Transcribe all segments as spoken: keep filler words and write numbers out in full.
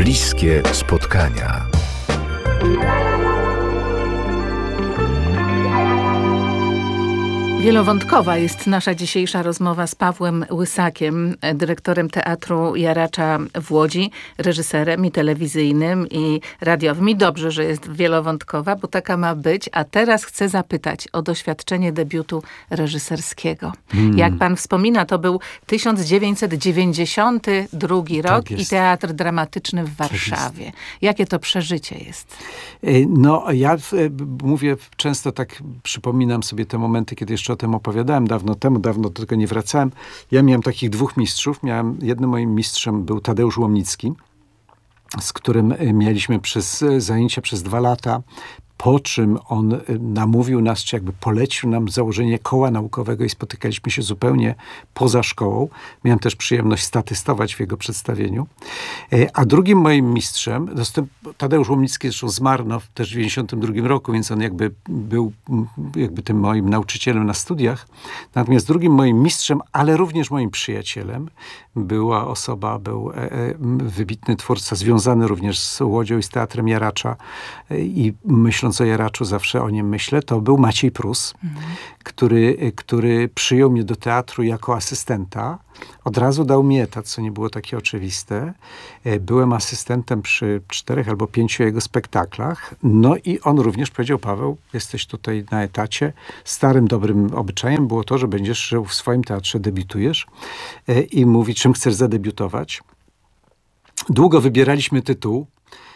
Bliskie spotkania. Wielowątkowa jest nasza dzisiejsza rozmowa z Pawłem Łysakiem, dyrektorem Teatru Jaracza w Łodzi, reżyserem i telewizyjnym, i radiowym. I dobrze, że jest wielowątkowa, bo taka ma być. A teraz chcę zapytać o doświadczenie debiutu reżyserskiego. Hmm. Jak pan wspomina, to był tysiąc dziewięćset dziewięćdziesiąty drugi rok Tak i Teatr Dramatyczny w Warszawie. Tak Jakie to przeżycie jest? No, ja mówię często tak, przypominam sobie te momenty, kiedy jeszcze o tym opowiadałem dawno temu, dawno do tego nie wracałem. Ja miałem takich dwóch mistrzów. Miałem, jednym moim mistrzem był Tadeusz Łomnicki, z którym mieliśmy przez zajęcia przez dwa lata, po czym on namówił nas, czy jakby polecił nam założenie koła naukowego i spotykaliśmy się zupełnie poza szkołą. Miałem też przyjemność statystować w jego przedstawieniu. A drugim moim mistrzem, Tadeusz Łomnicki zresztą zmarł no, też w dziewięćdziesiątym drugim roku, więc on jakby był jakby tym moim nauczycielem na studiach. Natomiast drugim moim mistrzem, ale również moim przyjacielem była osoba, był wybitny twórca związany również z Łodzią i z Teatrem Jaracza i myśląc o Jaraczu, zawsze o nim myślę, to był Maciej Prus, mhm. który, który przyjął mnie do teatru jako asystenta. Od razu dał mi etat, co nie było takie oczywiste. Byłem asystentem przy czterech albo pięciu jego spektaklach. No i on również powiedział: Paweł, jesteś tutaj na etacie. Starym, dobrym obyczajem było to, że będziesz żył w swoim teatrze, debiutujesz i mówi, czym chcesz zadebiutować. Długo wybieraliśmy tytuł.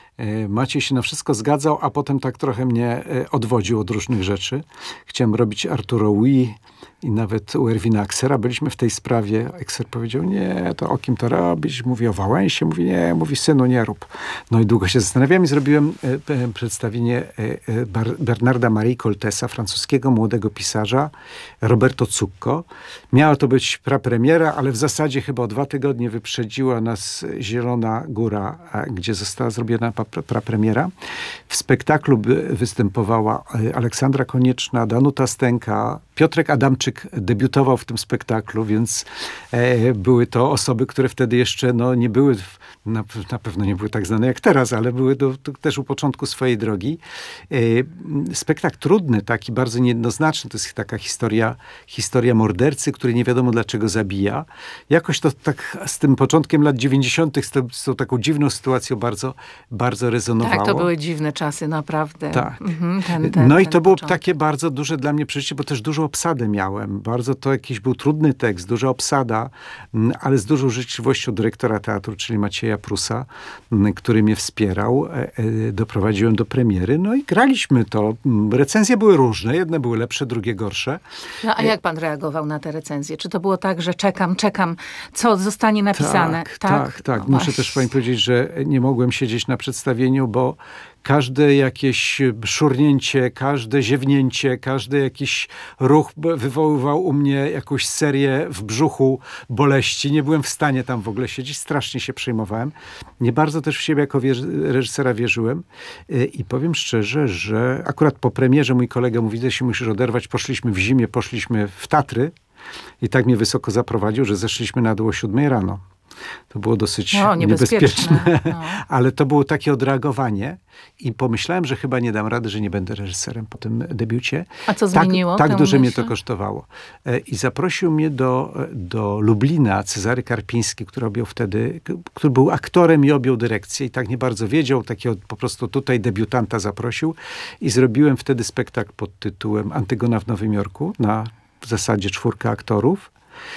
Maciej się na wszystko zgadzał, a potem tak trochę mnie odwodził od różnych rzeczy. Chciałem robić Arturo Ui i nawet u Erwina Aksera. Byliśmy w tej sprawie. Akser powiedział: nie, to o kim to robić? Mówi o Wałęsie. Mówi: nie, mówi synu, nie rób. No i długo się zastanawiałem i zrobiłem e, e, przedstawienie e, Bar- Bernarda Marii Coltesa, francuskiego młodego pisarza, Roberto Zucco. Miała to być prapremiera, ale w zasadzie chyba o dwa tygodnie wyprzedziła nas Zielona Góra, gdzie została zrobiona prapremiera. W spektaklu występowała Aleksandra Konieczna, Danuta Stęka, Piotrek Adamczyk debiutował w tym spektaklu, więc e, były to osoby, które wtedy jeszcze no, nie były, na, na pewno nie były tak znane jak teraz, ale były do, to też u początku swojej drogi. E, spektakl trudny, taki bardzo niejednoznaczny. To jest taka historia, historia mordercy, który nie wiadomo dlaczego zabija. Jakoś to tak z tym początkiem lat dziewięćdziesiątych, z, to, z tą taką dziwną sytuacją bardzo, bardzo rezonowało. Tak, to były dziwne czasy, naprawdę. Tak. Mhm, ten, ten, no i ten to było początek. takie bardzo duże dla mnie przeżycie, bo też dużo obsady miałem. Bardzo to jakiś był trudny tekst, duża obsada, ale z dużą życzliwością dyrektora teatru, czyli Macieja Prusa, który mnie wspierał. Doprowadziłem do premiery. No i graliśmy to. Recenzje były różne. Jedne były lepsze, drugie gorsze. No a jak pan reagował na te recenzje? Czy to było tak, że czekam, czekam, co zostanie napisane? Tak, tak, tak. tak. No Muszę też pani powiedzieć, że nie mogłem siedzieć na przedstawieniu, bo każde jakieś szurnięcie, każde ziewnięcie, każdy jakiś ruch wywoływał u mnie jakąś serię w brzuchu boleści. Nie byłem w stanie tam w ogóle siedzieć. Strasznie się przejmowałem. Nie bardzo też w siebie jako reżysera wierzyłem. I powiem szczerze, że akurat po premierze mój kolega mówi: że się musisz oderwać. Poszliśmy w zimie, poszliśmy w Tatry i tak mnie wysoko zaprowadził, że zeszliśmy na dół o siódmej rano. To było dosyć no, niebezpieczne, niebezpieczne. No. Ale to było takie odreagowanie i pomyślałem, że chyba nie dam rady, że nie będę reżyserem po tym debiucie. A co tak, zmieniło? Tak dużo myśl? mnie to kosztowało. I zaprosił mnie do, do Lublina Cezary Karpiński, który objął wtedy, który był aktorem i objął dyrekcję i tak nie bardzo wiedział, takiego po prostu tutaj debiutanta zaprosił i zrobiłem wtedy spektakl pod tytułem Antygona w Nowym Jorku na w zasadzie czwórka aktorów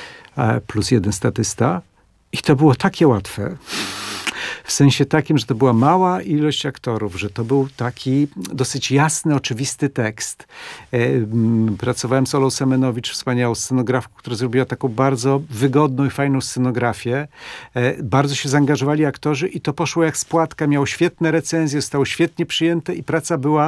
plus jeden statysta. I to było takie łatwe. W sensie takim, że to była mała ilość aktorów, że to był taki dosyć jasny, oczywisty tekst. Pracowałem z Olą Semenowicz, wspaniałą scenografką, która zrobiła taką bardzo wygodną i fajną scenografię. Bardzo się zaangażowali aktorzy i to poszło jak z płatka. Miało świetne recenzje, zostało świetnie przyjęte i praca była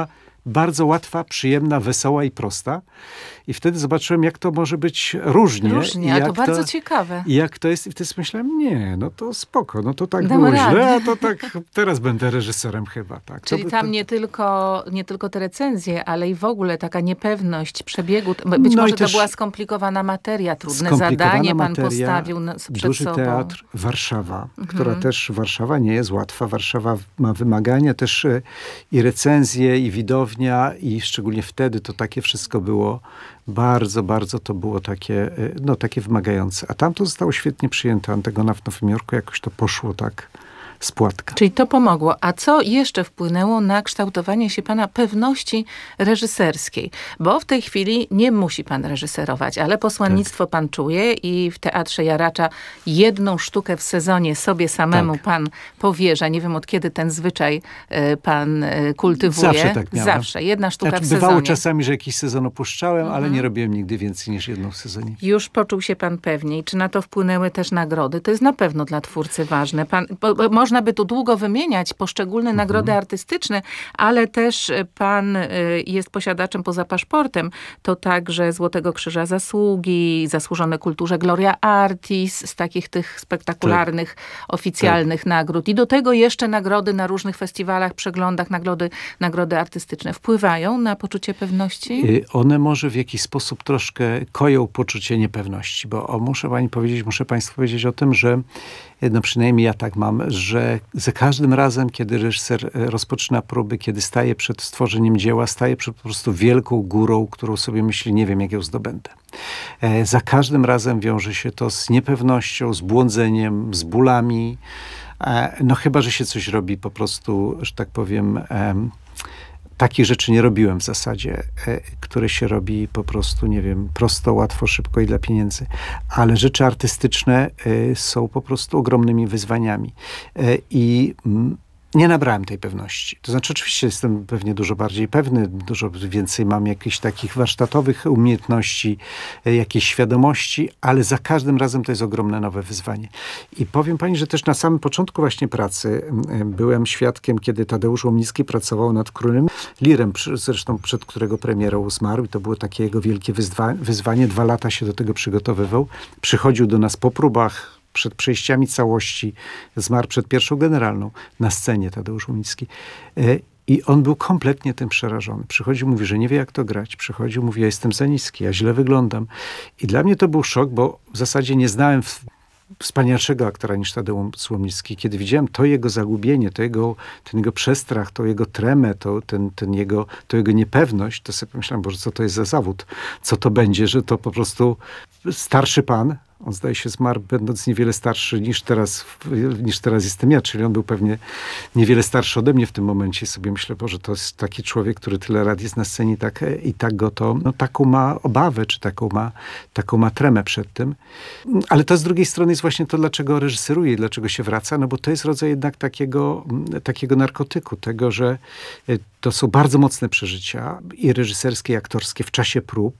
bardzo łatwa, przyjemna, wesoła i prosta. I wtedy zobaczyłem, jak to może być różnie. Różnie, i a jak to bardzo ciekawe. I jak to jest. I wtedy myślałem, nie, no to spoko, no to tak Dam było radę. źle, a to tak teraz będę reżyserem chyba. Tak. Czyli to, tam to, nie tylko, nie tylko te recenzje, ale i w ogóle taka niepewność przebiegu. Być No i może to też była skomplikowana materia, trudne skomplikowana zadanie pan materia, postawił na, przed duży sobą. teatr, Warszawa, Mhm. która też, Warszawa nie jest łatwa. Warszawa ma wymagania też e, i recenzje, i widownia, i szczególnie wtedy to takie wszystko było bardzo, bardzo to było takie, e, no takie wymagające. A tam to zostało świetnie przyjęte. Antygona w Nowym Jorku jakoś to poszło tak z płatka. Czyli to pomogło. A co jeszcze wpłynęło na kształtowanie się pana pewności reżyserskiej? Bo w tej chwili nie musi pan reżyserować, ale posłannictwo Tak. pan czuje i w Teatrze Jaracza jedną sztukę w sezonie sobie samemu Tak. pan powierza. Nie wiem, od kiedy ten zwyczaj e, pan e, kultywuje. Zawsze tak miałem. Zawsze. Jedna sztuka Znaczy, w bywało sezonie. czasami, że jakiś sezon opuszczałem, Mhm. ale nie robiłem nigdy więcej niż jedną w sezonie. Już poczuł się pan pewniej. Czy na to wpłynęły też nagrody? To jest na pewno dla twórcy ważne. Pan, bo, bo można by tu długo wymieniać poszczególne Mhm. nagrody artystyczne, ale też pan y, jest posiadaczem poza paszportem. To także Złotego Krzyża Zasługi, Zasłużone Kulturze Gloria Artis, z takich tych spektakularnych, oficjalnych nagród. I do tego jeszcze nagrody na różnych festiwalach, przeglądach, nagrody, nagrody artystyczne. Wpływają na poczucie pewności? Y, One może w jakiś sposób troszkę koją poczucie niepewności, bo o, muszę pani powiedzieć, muszę państwu powiedzieć o tym, że no przynajmniej ja tak mam, że za każdym razem, kiedy reżyser rozpoczyna próby, kiedy staje przed stworzeniem dzieła, staje przed po prostu wielką górą, którą sobie myśli, nie wiem, jak ją zdobędę. E, za każdym razem wiąże się to z niepewnością, z błądzeniem, z bólami. E, no chyba, że się coś robi po prostu, że tak powiem... Em, Takich rzeczy nie robiłem w zasadzie, e, które się robi po prostu, nie wiem, prosto, łatwo, szybko i dla pieniędzy. Ale rzeczy artystyczne e, są po prostu ogromnymi wyzwaniami. E, I mm, nie nabrałem tej pewności. To znaczy, oczywiście jestem pewnie dużo bardziej pewny, dużo więcej mam jakichś takich warsztatowych umiejętności, e, jakiejś świadomości, ale za każdym razem to jest ogromne nowe wyzwanie. I powiem pani, że też na samym początku właśnie pracy e, byłem świadkiem, kiedy Tadeusz Łomnicki pracował nad Królem Lirem, przy- zresztą przed którego premierą zmarł. I to było takie jego wielkie wyzwa- wyzwanie. Dwa lata się do tego przygotowywał. Przychodził do nas po próbach, przed przejściami całości, zmarł przed pierwszą generalną na scenie Tadeusz Łomnicki. E, I on był kompletnie tym przerażony. Przychodził, mówi, że nie wie, jak to grać. Przychodził, mówi, ja jestem za niski, ja źle wyglądam. I dla mnie to był szok, bo w zasadzie nie znałem w- wspanialszego aktora niż Tadeusz Łomnicki. Kiedy widziałem to jego zagubienie, to jego, ten jego przestrach, to jego tremę, to, ten, ten jego, to jego niepewność, to sobie pomyślałem, Boże, co to jest za zawód? Co to będzie, że to po prostu starszy pan, on zdaje się zmarł, będąc niewiele starszy niż teraz, niż teraz jestem ja, czyli on był pewnie niewiele starszy ode mnie w tym momencie. I sobie myślę, Boże, to jest taki człowiek, który tyle lat jest na scenie i tak, i tak go to, no taką ma obawę, czy taką ma, taką ma tremę przed tym. Ale to z drugiej strony jest właśnie to, dlaczego reżyseruje i dlaczego się wraca, no bo to jest rodzaj jednak takiego, takiego narkotyku, tego, że to są bardzo mocne przeżycia i reżyserskie, i aktorskie w czasie prób.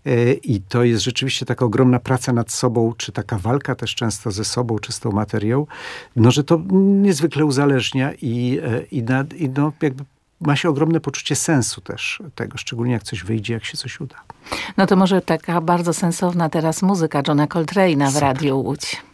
I to jest rzeczywiście taka ogromna praca nad sobą, czy taka walka też często ze sobą, czy z tą materią, no, że to niezwykle uzależnia i, i, nad, i no, jakby ma się ogromne poczucie sensu też tego, szczególnie jak coś wyjdzie, jak się coś uda. No to może taka bardzo sensowna teraz muzyka Johna Coltrane'a w Radiu Łódź.